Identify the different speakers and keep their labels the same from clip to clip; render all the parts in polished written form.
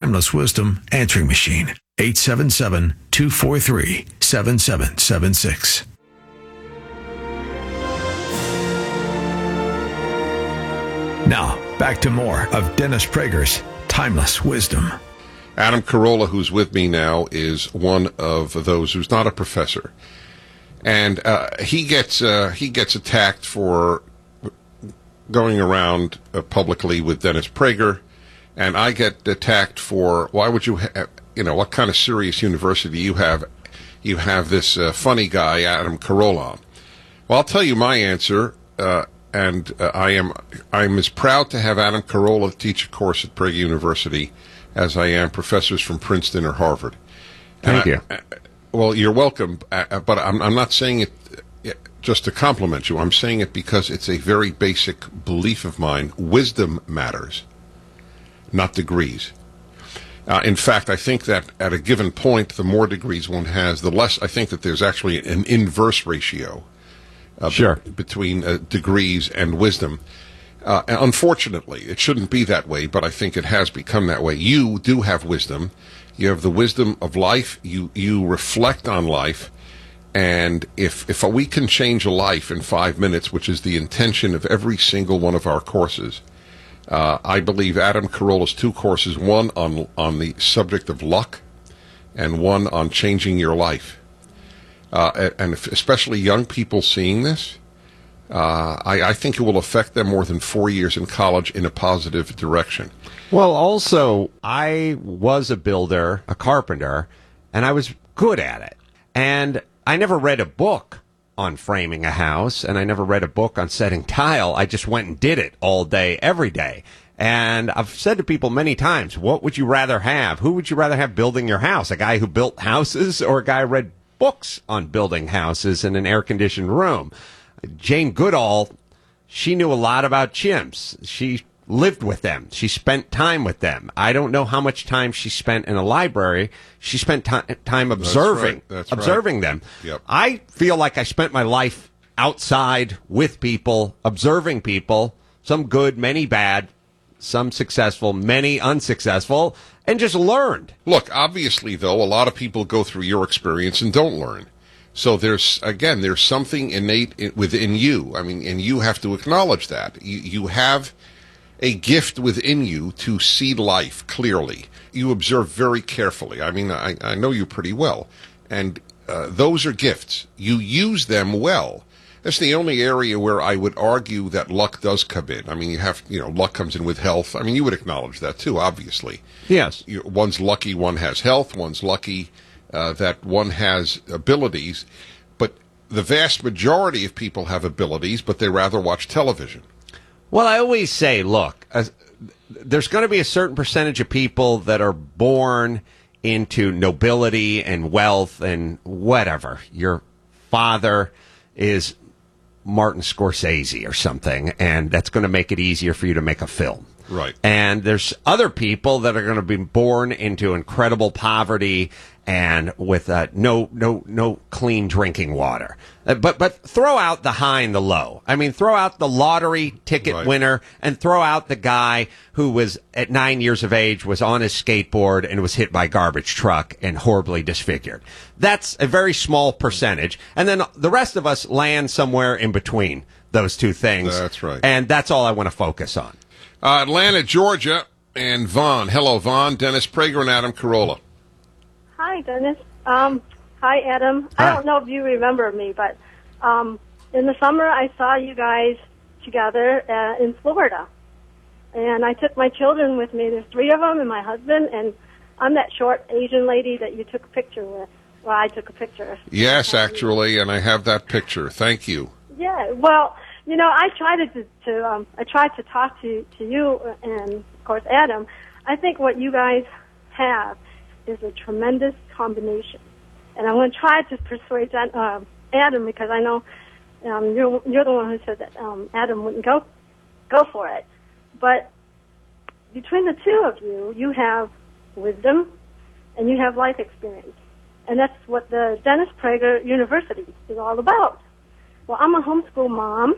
Speaker 1: Timeless Wisdom answering machine. 877-243-7776. Now, back to more of Dennis Prager's Timeless Wisdom.
Speaker 2: Adam Carolla, who's with me now, is one of those who's not a professor. And he gets attacked for going around publicly with Dennis Prager, and I get attacked for, why would you what kind of serious university you have this funny guy, Adam Carolla, on. Well, I'll tell you my answer, and I'm as proud to have Adam Carolla teach a course at Prager University as I am professors from Princeton or Harvard.
Speaker 3: Thank you.
Speaker 2: Well, you're welcome, but I'm not saying it just to compliment you. I'm saying it because it's a very basic belief of mine. Wisdom matters, not degrees. In fact, I think that at a given point, the more degrees one has, the less I think that there's actually an inverse ratio between degrees and wisdom. Unfortunately, it shouldn't be that way, but I think it has become that way. You do have wisdom. You have the wisdom of life. You reflect on life. And if we can change a life in 5 minutes, which is the intention of every single one of our courses, I believe Adam Carolla's 2 courses, one on the subject of luck and one on changing your life. And especially young people seeing this, I think it will affect them more than 4 years in college in a positive direction.
Speaker 3: Well, also, I was a builder, a carpenter, and I was good at it. And I never read a book on framing a house, and I never read a book on setting tile. I just went and did it all day, every day. And I've said to people many times, what would you rather have? Who would you rather have building your house? A guy who built houses or a guy who read books on building houses in an air-conditioned room? Jane Goodall, she knew a lot about chimps. She lived with them. She spent time with them. I don't know how much time she spent in a library. She spent time observing them.
Speaker 2: Yep.
Speaker 3: I feel like I spent my life outside with people, observing people, some good, many bad, some successful, many unsuccessful, and just learned.
Speaker 2: Look, obviously, though, a lot of people go through your experience and don't learn. So there's something innate within you. I mean, and you have to acknowledge that. You have a gift within you to see life clearly. You observe very carefully. I mean, I know you pretty well. And those are gifts. You use them well. That's the only area where I would argue that luck does come in. I mean, luck comes in with health. I mean, you would acknowledge that too, obviously.
Speaker 3: Yes.
Speaker 2: One's lucky one has health. One's lucky that one has abilities. But the vast majority of people have abilities, but they rather watch television.
Speaker 3: Well, I always say, look, there's going to be a certain percentage of people that are born into nobility and wealth and whatever. Your father is Martin Scorsese or something, and that's going to make it easier for you to make a film.
Speaker 2: Right.
Speaker 3: And there's other people that are going to be born into incredible poverty and with no clean drinking water. But throw out the high and the low. I mean, throw out the lottery ticket winner and throw out the guy who was at 9 years of age, was on his skateboard and was hit by a garbage truck and horribly disfigured. That's a very small percentage. And then the rest of us land somewhere in between those two things.
Speaker 2: That's right.
Speaker 3: And that's all I want to focus on.
Speaker 2: Atlanta, Georgia, and Vaughn. Hello, Vaughn. Dennis Prager and Adam Carolla.
Speaker 4: Hi, Dennis. Hi, Adam.
Speaker 3: Hi.
Speaker 4: I don't know if you remember me, but in the summer I saw you guys together in Florida. And I took my children with me. There's 3 of them and my husband, and I'm that short Asian lady that you took a picture with. Well, I took a picture.
Speaker 2: Yes, actually, and I have that picture. Thank you.
Speaker 4: Yeah, well, I tried to talk to you and, of course, Adam. I think what you guys have is a tremendous combination. And I'm going to try to persuade Adam, because I know you're the one who said that Adam wouldn't go for it. But between the two of you, you have wisdom and you have life experience. And that's what the Dennis Prager University is all about. Well, I'm a homeschool mom,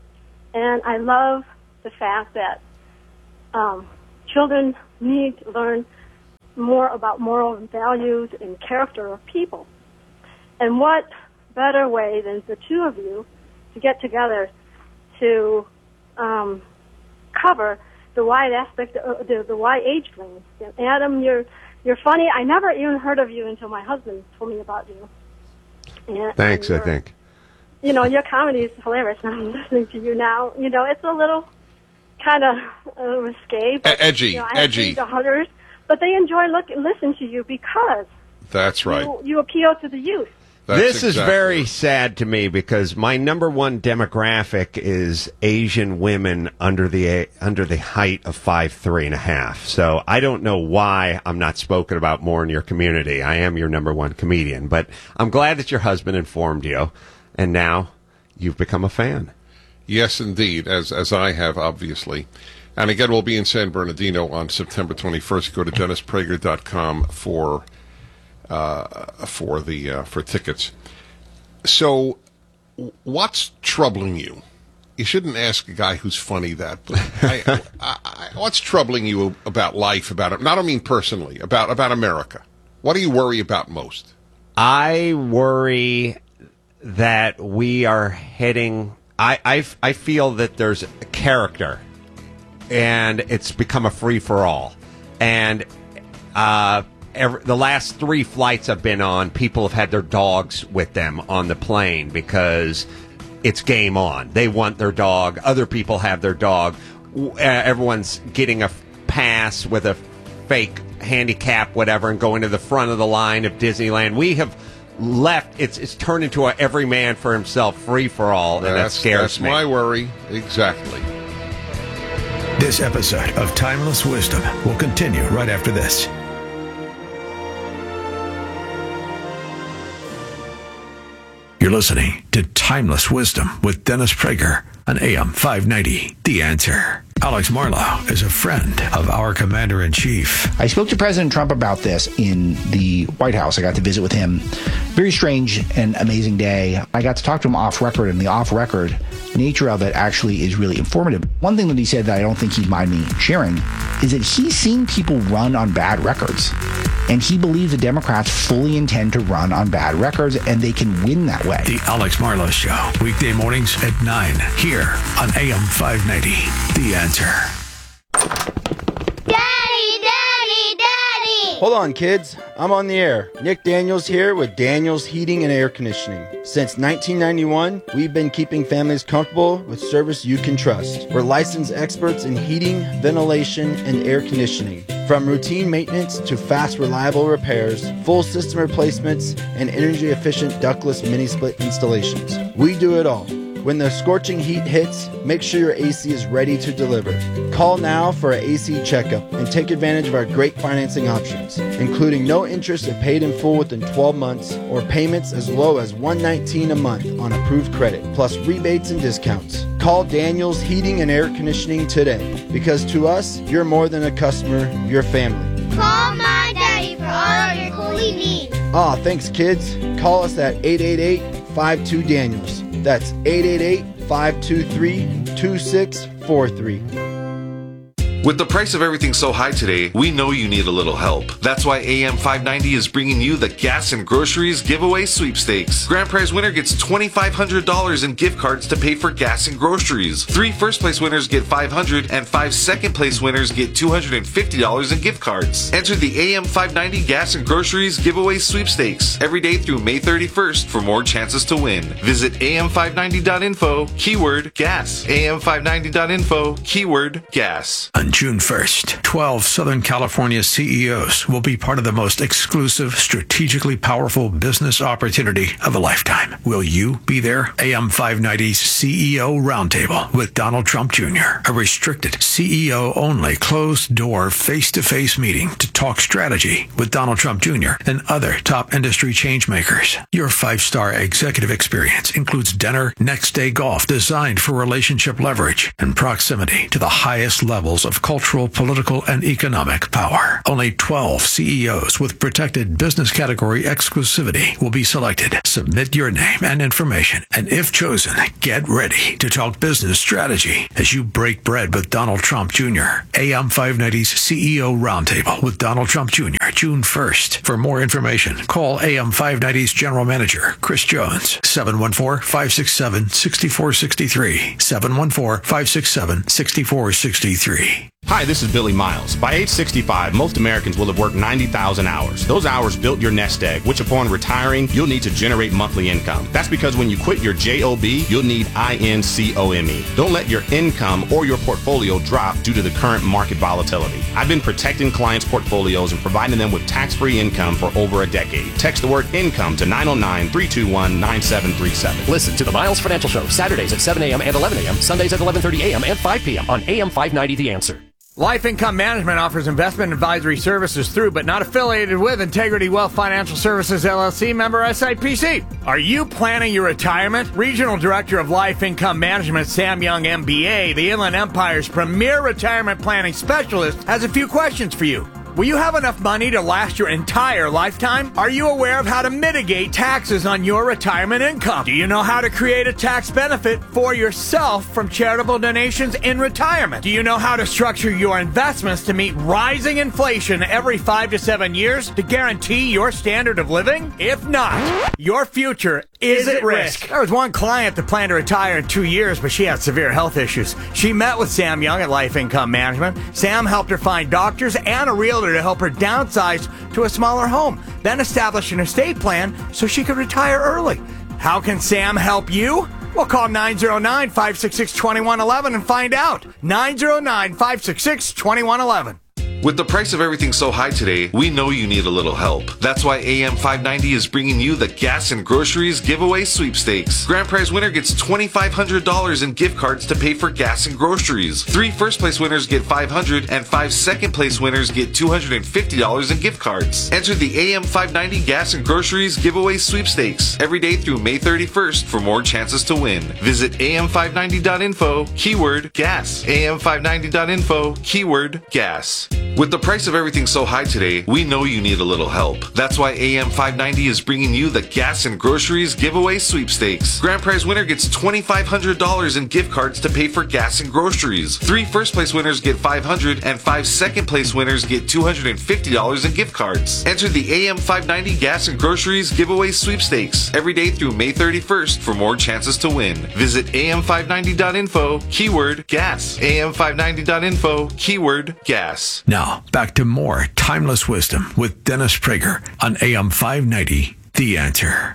Speaker 4: and I love the fact that children need to learn more about moral values and character of people. And what better way than the two of you to get together to cover the wide aspect, the wide age range. Adam, you're funny. I never even heard of you until my husband told me about you.
Speaker 3: Thanks, I think.
Speaker 4: Your comedy is hilarious. I'm listening to you now. It's a little kind of risque. But,
Speaker 2: edgy.
Speaker 4: I have the hunters, but they enjoy listening to you because
Speaker 2: that's right.
Speaker 4: You appeal to the youth.
Speaker 3: This is very sad to me because my number one demographic is Asian women under the height of 5'3.5". So I don't know why I'm not spoken about more in your community. I am your number one comedian, but I'm glad that your husband informed you, and now you've become a fan.
Speaker 2: Yes, indeed, as I have, obviously. And again, we'll be in San Bernardino on September 21st. Go to DennisPrager.com for tickets. So, what's troubling you? You shouldn't ask a guy who's funny that, but what's troubling you about life, about it? I don't mean personally, about America. What do you worry about most?
Speaker 3: I worry that we are heading... I feel that there's a character, and it's become a free-for-all. And the last 3 flights I've been on, people have had their dogs with them on the plane because it's game on. They want their dog. Other people have their dog. Everyone's getting a pass with a fake handicap, whatever, and going to the front of the line of Disneyland. We have left. It's turned into a every man for himself free-for-all, and that scares me.
Speaker 2: That's my worry. Exactly.
Speaker 1: This episode of Timeless Wisdom will continue right after this. You're listening to Timeless Wisdom with Dennis Prager on AM 590, The Answer. Alex Marlowe is a friend of our Commander-in-Chief.
Speaker 5: I spoke to President Trump about this in the White House. I got to visit with him. Very strange and amazing day. I got to talk to him off record, and the off-record nature of it actually is really informative. One thing that he said that I don't think he'd mind me sharing is that he's seen people run on bad records. And he believes the Democrats fully intend to run on bad records, and they can win that way.
Speaker 1: The Alex Marlowe Show, weekday mornings at 9, here on AM 590, The Answer.
Speaker 6: Hold on, kids. I'm on the air. Nick Daniels here with Daniels Heating and Air Conditioning. Since 1991, we've been keeping families comfortable with service you can trust. We're licensed experts in heating, ventilation, and air conditioning. From routine maintenance to fast, reliable repairs, full system replacements, and energy-efficient ductless mini-split installations. We do it all. When the scorching heat hits, make sure your AC is ready to deliver. Call now for an AC checkup and take advantage of our great financing options, including no interest if paid in full within 12 months or payments as low as $119 a month on approved credit, plus rebates and discounts. Call Daniels Heating and Air Conditioning today, because to us, you're more than a customer, you're family.
Speaker 7: Call my daddy for all of your cooling needs.
Speaker 6: Thanks, kids. Call us at 888-52-DANIELS. That's 888-523-2643.
Speaker 8: With the price of everything so high today, we know you need a little help. That's why AM 590 is bringing you the Gas and Groceries Giveaway Sweepstakes. Grand prize winner gets $2,500 in gift cards to pay for gas and groceries. 3 first-place winners get $500, and 5 second-place winners get $250 in gift cards. Enter the AM 590 Gas and Groceries Giveaway Sweepstakes every day through May 31st for more chances to win. Visit am590.info, keyword gas. am590.info, keyword gas.
Speaker 1: On June 1st, 12 Southern California CEOs will be part of the most exclusive, strategically powerful business opportunity of a lifetime. Will you be there? AM 590's CEO Roundtable with Donald Trump Jr., a restricted, CEO-only, closed-door, face-to-face meeting to talk strategy with Donald Trump Jr. and other top industry changemakers. Your 5-star executive experience includes dinner, next-day golf designed for relationship leverage and proximity to the highest levels of cultural, political, and economic power. Only 12 CEOs with protected business category exclusivity will be selected. Submit your name and information, and if chosen, get ready to talk business strategy as you break bread with Donald Trump Jr. AM 590's CEO Roundtable with Donald Trump Jr. June 1st. For more information, call AM 590's General Manager, Chris Jones, 714-567-6463, 714-567-6463.
Speaker 9: Hi, this is Billy Miles. By age 65, most Americans will have worked 90,000 hours. Those hours built your nest egg, which upon retiring, you'll need to generate monthly income. That's because when you quit your JOB, you'll need INCOME. Don't let your income or your portfolio drop due to the current market volatility. I've been protecting clients' portfolios and providing them with tax-free income for over a decade. Text the word income to 909-321-9737.
Speaker 10: Listen to the Miles Financial Show, Saturdays at 7 a.m. and 11 a.m., Sundays at 11:30 a.m. and 5 p.m. on AM 590 The Answer.
Speaker 11: Life Income Management offers investment advisory services through, but not affiliated with, Integrity Wealth Financial Services, LLC, member SIPC. Are you planning your retirement? Regional Director of Life Income Management, Sam Young, MBA, the Inland Empire's premier retirement planning specialist, has a few questions for you. Will you have enough money to last your entire lifetime? Are you aware of how to mitigate taxes on your retirement income? Do you know how to create a tax benefit for yourself from charitable donations in retirement? Do you know how to structure your investments to meet rising inflation every 5 to 7 years to guarantee your standard of living? If not, your future is at risk. There was one client that planned to retire in 2 years, but she had severe health issues. She met with Sam Young at Life Income Management. Sam helped her find doctors and a realtor to help her downsize to a smaller home, then establish an estate plan so she could retire early. How can Sam help you? Well, call 909-566-2111 and find out. 909-566-2111.
Speaker 8: With the price of everything so high today, we know you need a little help. That's why AM 590 is bringing you the Gas and Groceries Giveaway Sweepstakes. Grand prize winner gets $2,500 in gift cards to pay for gas and groceries. 3 first-place winners get $500, and 5 second-place winners get $250 in gift cards. Enter the AM 590 Gas and Groceries Giveaway Sweepstakes every day through May 31st for more chances to win. Visit am590.info, keyword gas. am590.info, keyword gas. With the price of everything so high today, we know you need a little help. That's why AM 590 is bringing you the Gas and Groceries Giveaway Sweepstakes. Grand prize winner gets $2,500 in gift cards to pay for gas and groceries. 3 first-place winners get $500, and 5 second-place winners get $250 in gift cards. Enter the AM 590 Gas and Groceries Giveaway Sweepstakes every day through May 31st for more chances to win. Visit am590.info, keyword gas. am590.info, keyword gas.
Speaker 1: Now, back to more timeless wisdom with Dennis Prager on AM 590, The Answer.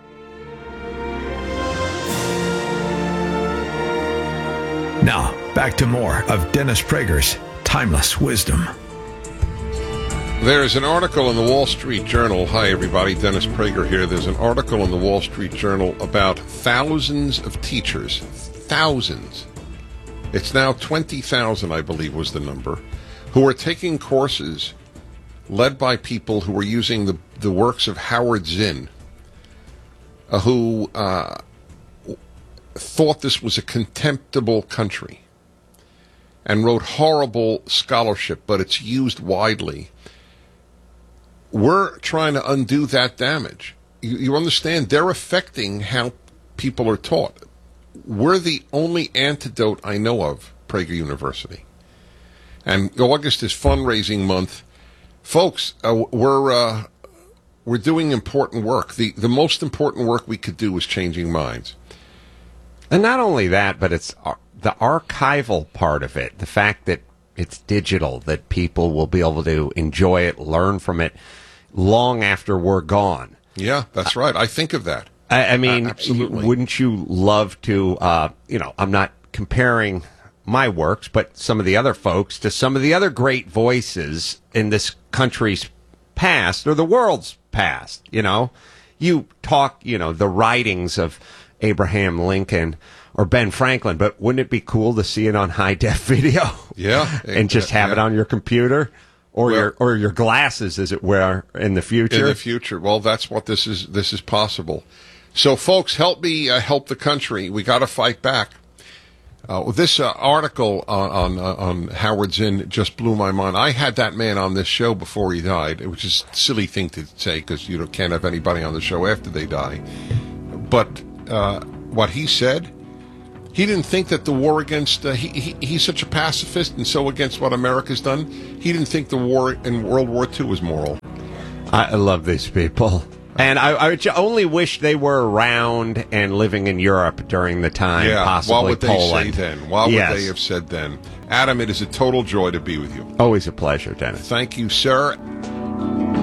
Speaker 1: Now, back to more of Dennis Prager's timeless wisdom.
Speaker 2: There's an article in the Wall Street Journal. Hi, everybody. Dennis Prager here. There's an article in the Wall Street Journal about thousands of teachers. Thousands. It's now 20,000, I believe, was the number, who are taking courses led by people who were using the works of Howard Zinn, who thought this was a contemptible country and wrote horrible scholarship, but it's used widely. We're trying to undo that damage. You understand? They're affecting how people are taught. We're the only antidote I know of, Prager University. And August is fundraising month. Folks, we're doing important work. The most important work we could do is changing minds.
Speaker 3: And not only that, but it's the archival part of it, the fact that it's digital, that people will be able to enjoy it, learn from it long after we're gone.
Speaker 2: Yeah, that's right. I think of that.
Speaker 3: I mean,
Speaker 2: absolutely.
Speaker 3: Wouldn't you love to, I'm not comparing my works, but some of the other folks to some of the other great voices in this country's past or the world's past. You talk, the writings of Abraham Lincoln or Ben Franklin, but wouldn't it be cool to see it on high def video?
Speaker 2: Yeah.
Speaker 3: And just have it on your computer or your glasses, as it were, in the future?
Speaker 2: In the future. Well, that's what this is possible. So folks, help me help the country. We got to fight back. This article on Howard Zinn just blew my mind. I had that man on this show before he died, which is a silly thing to say because you can't have anybody on the show after they die. But what he said, He didn't think that the war against he's such a pacifist and so against what America's done. He didn't think the war in World War II was moral.
Speaker 3: I love these people. And I only wish they were around and living in Europe during the time, possibly
Speaker 2: what would they
Speaker 3: Poland.
Speaker 2: say then? What would they have said then? Adam, it is a total joy to be with you.
Speaker 3: Always a pleasure, Dennis.
Speaker 2: Thank you, sir.